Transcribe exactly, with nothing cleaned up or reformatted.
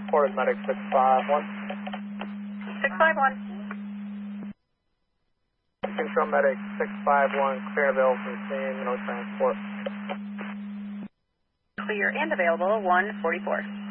Port is medic six five one. six five one. Control medic six five one, clear available from scene, no transport. Clear and available, one forty-four.